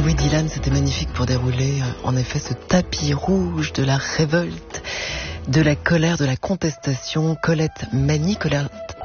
oui, Dylan, c'était magnifique pour dérouler, en effet, ce tapis rouge de la révolte, de la colère, de la contestation. Colette Mani, Colette